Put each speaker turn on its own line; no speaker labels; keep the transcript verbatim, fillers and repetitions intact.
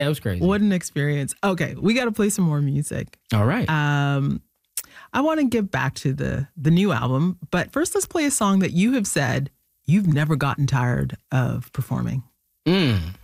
That was crazy.
What an experience. Okay, we got to play some more music.
All right.
Um, I want to get back to the the new album, but first let's play a song that you have said you've never gotten tired of performing.
Mm.